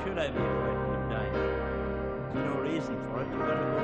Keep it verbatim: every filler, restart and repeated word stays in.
should I be frightened of dying? There's no reason for it. You're gonna go